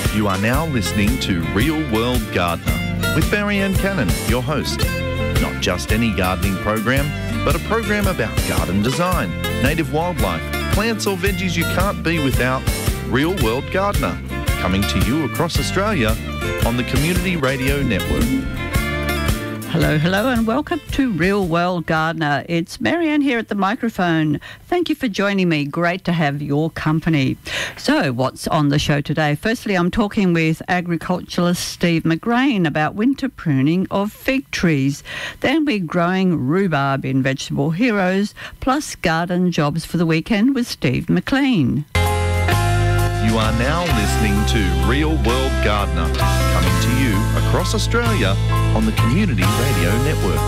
You are now listening to Real World Gardener with Marianne Cannon, your host. Not just any gardening program, but a program about garden design, native wildlife, plants or veggies you can't be without. Real World Gardener, coming to you across Australia on the Community Radio Network. Hello and welcome to Real World Gardener. It's Marianne here at the microphone. Thank you for joining me. Great to have your company. So what's on the show today? Firstly, I'm talking with agriculturalist Steve McGrain about winter pruning of fig trees. Then we're growing rhubarb in Vegetable Heroes, plus garden jobs for the weekend with Steve McLean. You are now listening to Real World Gardener, coming to you across Australia on the Community Radio Network.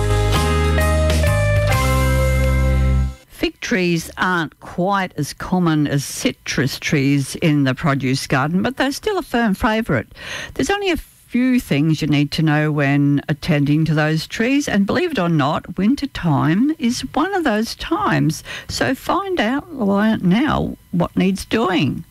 Fig trees aren't quite as common as citrus trees in the produce garden, but they're still a firm favourite. There's only a few things you need to know when attending to those trees, and believe it or not, winter time is one of those times. So find out now what needs doing.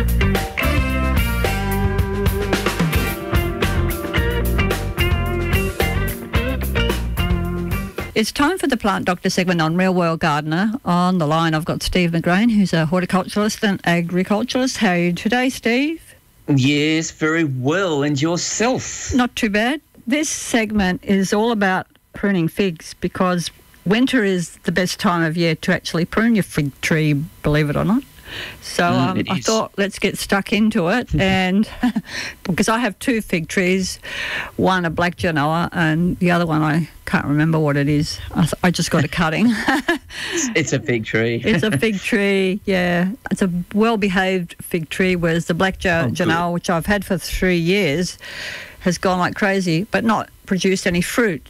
It's time for the Plant Doctor segment on Real World Gardener. On the line, I've got Steve McGrain, who's a horticulturalist and agriculturalist. How are you today, Steve? Yes, very well. And yourself? Not too bad. This segment is all about pruning figs because winter is the best time of year to actually prune your fig tree, believe it or not. So I thought let's get stuck into it, and because I have two fig trees, one a black Genoa and the other one I can't remember what it is. I just got a cutting. It's a fig tree. It's a fig tree, yeah. It's a well-behaved fig tree, whereas the black Genoa, which I've had for 3 years, has gone like crazy but not produced any fruit.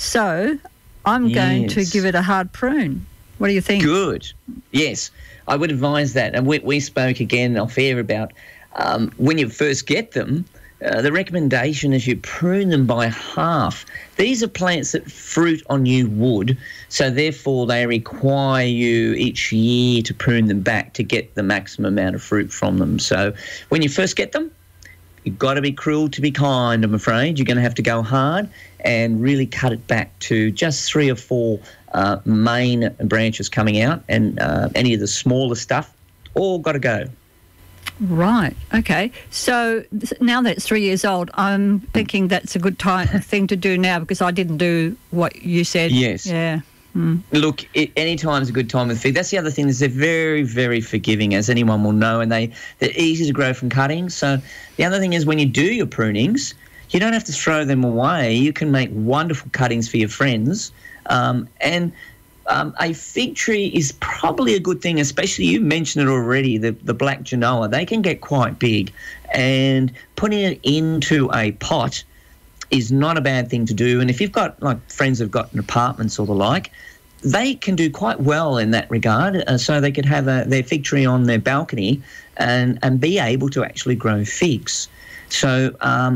So I'm going to give it a hard prune. What do you think? Good. Yes, I would advise that. And we spoke again off air about when you first get them, the recommendation is you prune them by half. These are plants that fruit on new wood, so therefore they require you each year to prune them back to get the maximum amount of fruit from them. So when you first get them, you've got to be cruel to be kind, I'm afraid. You're going to have to go hard and really cut it back to just 3 or 4 main branches coming out, and any of the smaller stuff, all got to go. Right, okay. So now that it's 3 years old, I'm thinking that's a good thing to do now because I didn't do what you said. Yes. Yeah. Look, any time is a good time with fig. That's the other thing is they're very, very forgiving, as anyone will know, and they're easy to grow from cuttings. So the other thing is when you do your prunings, you don't have to throw them away. You can make wonderful cuttings for your friends. And a fig tree is probably a good thing, especially you mentioned it already, the black Genoa. They can get quite big, and putting it into a pot is not a bad thing to do. And if you've got like friends who've got apartments or the like, they can do quite well in that regard. So they could have their fig tree on their balcony and be able to actually grow figs. So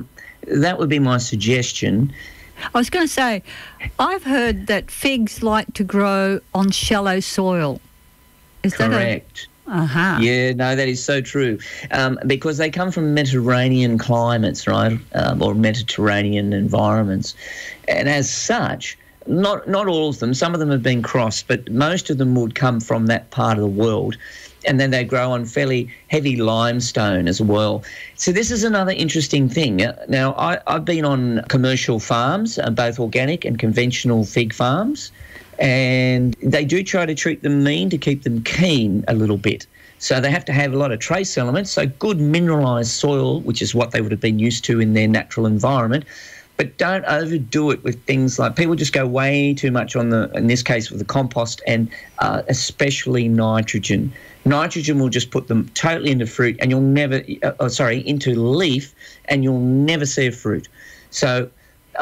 that would be my suggestion. I was going to say, I've heard that figs like to grow on shallow soil. Is correct? Yeah, no, that is so true. Because they come from Mediterranean climates, right, or Mediterranean environments. And as such, not all of them, some of them have been crossed, but most of them would come from that part of the world. And then they grow on fairly heavy limestone as well. So this is another interesting thing. Now, I've been on commercial farms, both organic and conventional fig farms, and they do try to treat them mean to keep them keen a little bit. So they have to have a lot of trace elements, so good mineralised soil, which is what they would have been used to in their natural environment. But don't overdo it with things like people just go way too much on in this case with the compost and especially nitrogen. Nitrogen will just put them totally into fruit and you'll never, into leaf, and you'll never see a fruit. So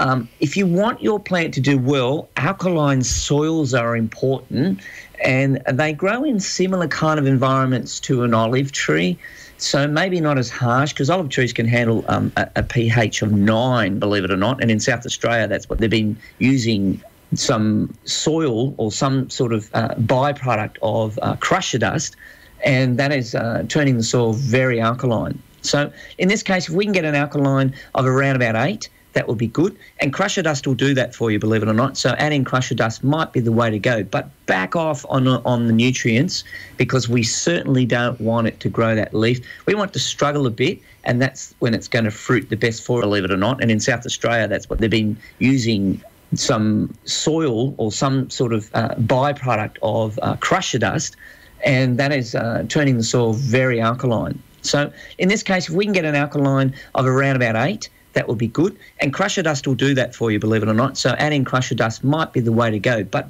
if you want your plant to do well, alkaline soils are important, and they grow in similar kind of environments to an olive tree. So maybe not as harsh, because olive trees can handle a pH of 9, believe it or not. And in South Australia, that's what they've been using, some soil or some sort of byproduct of crusher dust, and that is turning the soil very alkaline. So in this case, if we can get an alkaline of around about 8, that would be good. And crusher dust will do that for you, believe it or not. So adding crusher dust might be the way to go. But back off on the nutrients, because we certainly don't want it to grow that leaf. We want it to struggle a bit, and that's when it's going to fruit the best for it, believe it or not. And in South Australia, that's what they've been using, some soil or some sort of byproduct of crusher dust, and that is turning the soil very alkaline. So in this case, if we can get an alkaline of around about 8, that would be good. And crusher dust will do that for you, believe it or not. So adding crusher dust might be the way to go. But